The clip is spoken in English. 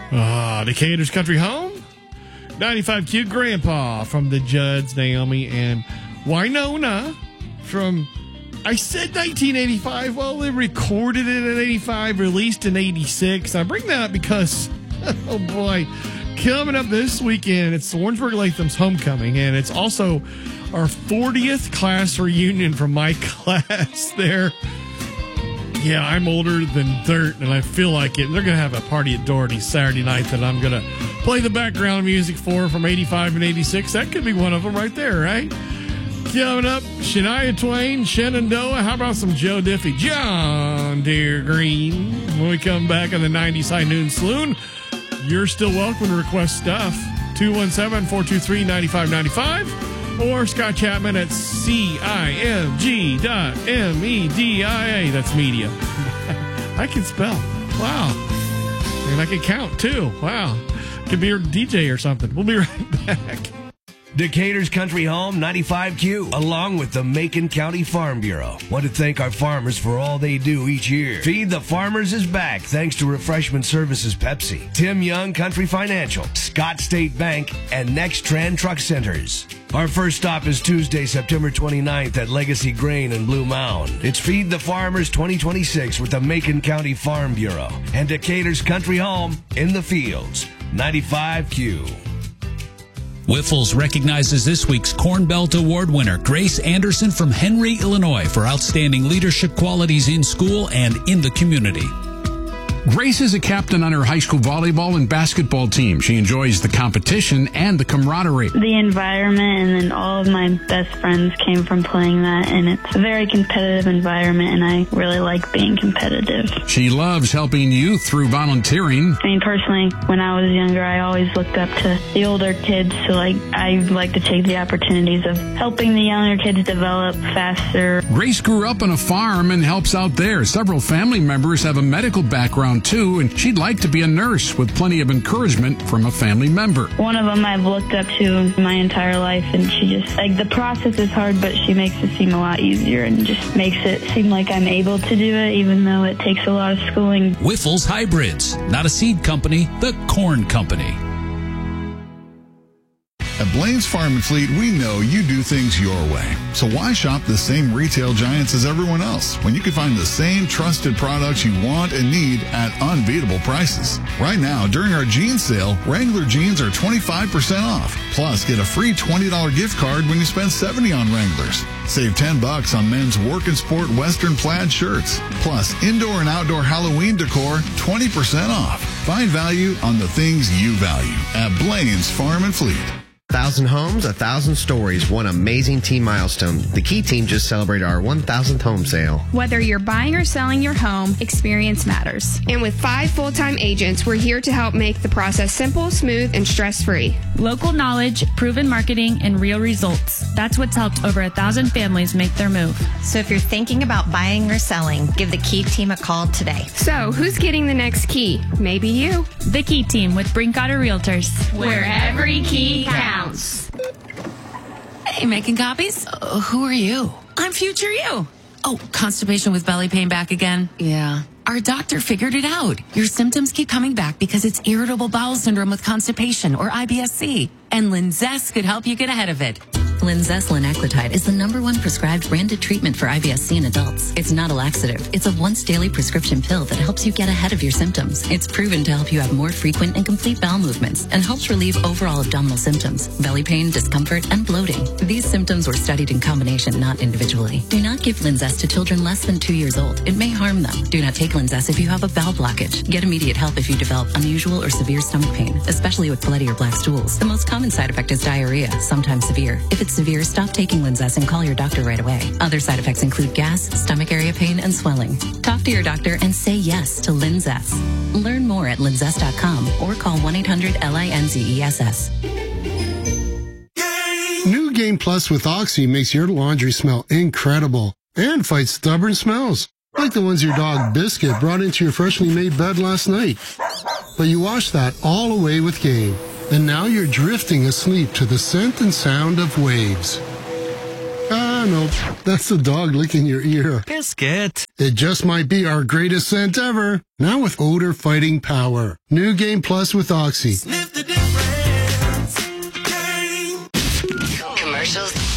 Decatur's Country Home. 95Q Grandpa from the Judds, Naomi, and Winona from, I said 1985. Well, they recorded it in 85, released in 86. I bring that up because, oh boy, coming up this weekend, it's Warrensburg Latham's homecoming, and it's also our 40th class reunion from my class there. Yeah, I'm older than dirt, and I feel like it. They're going to have a party at Doherty's Saturday night that I'm going to play the background music for from 85 and 86. That could be one of them right there, right? Coming up, Shania Twain, Shenandoah. How about some Joe Diffie? John Deere Green. When we come back on the 90s High Noon Saloon, you're still welcome to request stuff. 217-423-9595. Or Scott Chapman at CIMG.MEDIA. That's media. I can spell. Wow. And I can count, too. Wow. Could be your DJ or something. We'll be right back. Decatur's Country Home, 95Q, along with the Macon County Farm Bureau. Want to thank our farmers for all they do each year. Feed the Farmers is back thanks to Refreshment Services Pepsi, Tim Young Country Financial, Scott State Bank, and Next Trend Truck Centers. Our first stop is Tuesday, September 29th at Legacy Grain in Blue Mound. It's Feed the Farmers 2026 with the Macon County Farm Bureau and Decatur's Country Home in the Fields, 95Q. Whiffles recognizes this week's Corn Belt Award winner, Grace Anderson from Henry, Illinois, for outstanding leadership qualities in school and in the community. Grace is a captain on her high school volleyball and basketball team. She enjoys the competition and the camaraderie. The environment, and then all of my best friends came from playing that, and it's a very competitive environment, and I really like being competitive. She loves helping youth through volunteering. I mean, personally, when I was younger, I always looked up to the older kids, so I like to take the opportunities of helping the younger kids develop faster. Grace grew up on a farm and helps out there. Several family members have a medical background too, and she'd like to be a nurse with plenty of encouragement from a family member. One of them I've looked up to my entire life, and she just, the process is hard, but she makes it seem a lot easier and just makes it seem like I'm able to do it, even though it takes a lot of schooling. Whiffles Hybrids, not a seed company, the corn company. At Blaine's Farm and Fleet, we know you do things your way. So why shop the same retail giants as everyone else when you can find the same trusted products you want and need at unbeatable prices? Right now, during our jeans sale, Wrangler jeans are 25% off. Plus, get a free $20 gift card when you spend $70 on Wranglers. Save $10 on men's work and sport Western plaid shirts. Plus, indoor and outdoor Halloween decor, 20% off. Find value on the things you value at Blaine's Farm and Fleet. 1,000 homes, 1,000 stories, one amazing team milestone. The Key Team just celebrated our 1,000th home sale. Whether you're buying or selling your home, experience matters. And with 5 full-time agents, we're here to help make the process simple, smooth, and stress-free. Local knowledge, proven marketing, and real results. That's what's helped over 1,000 families make their move. So if you're thinking about buying or selling, give the Key Team a call today. So who's getting the next key? Maybe you. The Key Team with Brinkotter Realtors. Where every key counts. Hey, making copies? Who are you? I'm future you. Oh, constipation with belly pain back again? Yeah. Our doctor figured it out. Your symptoms keep coming back because it's irritable bowel syndrome with constipation, or IBS-C. And Linzess could help you get ahead of it. Linzess linaclotide is the #1 prescribed branded treatment for IBS-C in adults. It's not a laxative. It's a once daily prescription pill that helps you get ahead of your symptoms. It's proven to help you have more frequent and complete bowel movements and helps relieve overall abdominal symptoms, belly pain, discomfort, and bloating. These symptoms were studied in combination, not individually. Do not give Linzess to children less than 2 years old. It may harm them. Do not take Linzess if you have a bowel blockage. Get immediate help if you develop unusual or severe stomach pain, especially with bloody or black stools. The most common side effect is diarrhea, sometimes severe. If it's severe, stop taking Linzess and call your doctor right away. Other side effects include gas, stomach area pain, and swelling. Talk to your doctor and say yes to Linzess. Learn more at linzess.com or call 1-800-LINZESS. New Game Plus with Oxy makes your laundry smell incredible and fights stubborn smells, like the ones your dog Biscuit brought into your freshly made bed last night. But you washed that all away with Game. And now you're drifting asleep to the scent and sound of waves. Nope. That's the dog licking your ear. Biscuit. It just might be our greatest scent ever. Now with odor fighting power. New Game Plus with Oxy. Commercials.